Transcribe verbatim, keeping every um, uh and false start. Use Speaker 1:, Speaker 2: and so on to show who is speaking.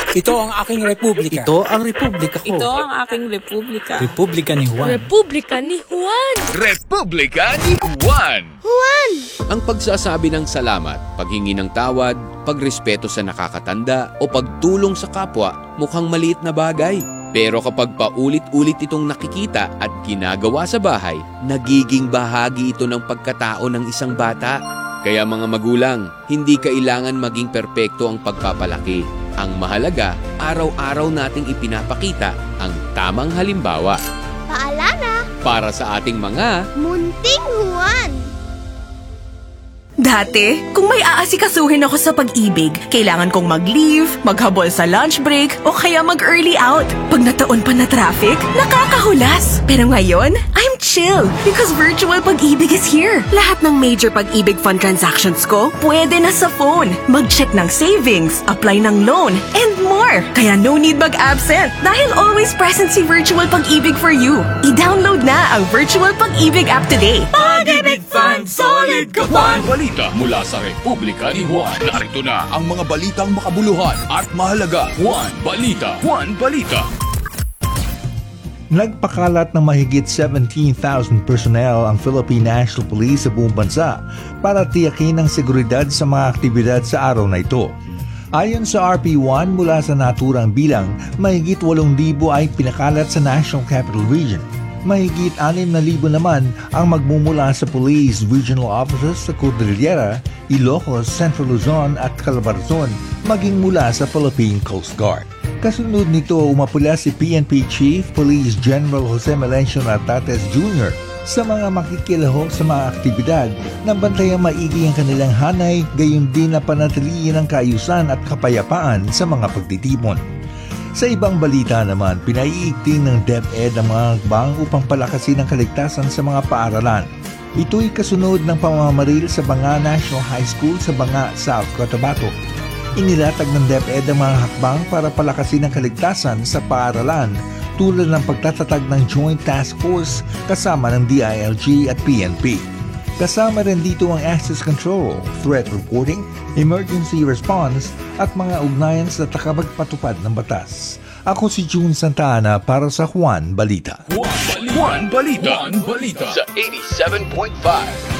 Speaker 1: Ito ang aking republika.
Speaker 2: Ito ang republika ko.
Speaker 3: Ito ang aking republika.
Speaker 1: Republika ni Juan.
Speaker 4: Republika ni Juan.
Speaker 5: Republika ni Juan.
Speaker 4: Juan!
Speaker 6: Ang pagsasabi ng salamat, paghingi ng tawad, pagrespeto sa nakakatanda o pagtulong sa kapwa mukhang maliit na bagay. Pero kapag paulit-ulit itong nakikita at ginagawa sa bahay, nagiging bahagi ito ng pagkatao ng isang bata. Kaya mga magulang, hindi kailangan maging perpekto ang pagpapalaki. Ang mahalaga, araw-araw nating ipinapakita ang tamang halimbawa.
Speaker 4: Paalala!
Speaker 6: Para sa ating mga
Speaker 4: Munting Juan!
Speaker 7: Dati, kung may aasikasuhin ako sa pag-ibig, kailangan kong mag-leave, maghabol sa lunch break, o kaya mag-early out. Pag nataon pa na traffic, nakakahulas. Pero ngayon, I'm chill because virtual pag-ibig is here. Lahat ng major pag-ibig fund transactions ko, pwede na sa phone. Mag-check ng savings, apply ng loan, and more. Kaya no need mag-absent dahil always present si virtual pag-ibig for you. I-download na ang virtual pag-ibig app today.
Speaker 5: Pag-ibig Fund, solid ka pa! Balita mula sa Republika ni Juan. Narito na ang mga balitang makabuluhan at mahalaga. Juan Balita. Juan Balita.
Speaker 8: Nagpakalat ng mahigit seventeen thousand personnel ang Philippine National Police sa buong bansa para tiyakin ang seguridad sa mga aktibidad sa araw na ito. Ayon sa R P one, mula sa naturang bilang, mahigit walong libo ay pinakalat sa National Capital Region. Mahigit anim na libo naman ang magmumula sa Police Regional Offices sa Cordillera, Ilocos, Central Luzon at Calabarzon, maging mula sa Philippine Coast Guard. Kasunod nito, umapula si P N P Chief Police General Jose Melencio Nartates Junior sa mga makikilahok sa mga aktibidad na bantayang maigi ang kanilang hanay, gayon din na panatilihin ang kaayusan at kapayapaan sa mga pagtitipon. Sa ibang balita naman, pinaiigting ng DepEd ang mga hakbang upang palakasin ang kaligtasan sa mga paaralan. Ito'y kasunod ng pamamaril sa Banga National High School sa Banga, South Cotabato. Inilatag ng DepEd ang mga hakbang para palakasin ang kaligtasan sa paaralan tulad ng pagtatatag ng Joint Task Force kasama ng D I L G at P N P. Kasama rin dito ang access control, threat reporting, emergency response at mga ugnayan sa takapagpatupad ng batas. Ako si June Santa Ana para sa Juan Balita.
Speaker 5: Juan Balita. Juan Balita. Juan Balita. Sa eighty-seven point five.